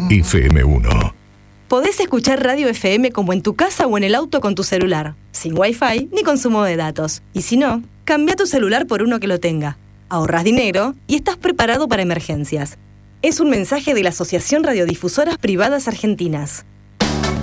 FM1. Podés escuchar Radio FM como en tu casa o en el auto con tu celular, sin Wi-Fi ni consumo de datos. Y si no, cambia tu celular por uno que lo tenga. Ahorrás dinero y estás preparado para emergencias. Es un mensaje de la Asociación Radiodifusoras Privadas Argentinas.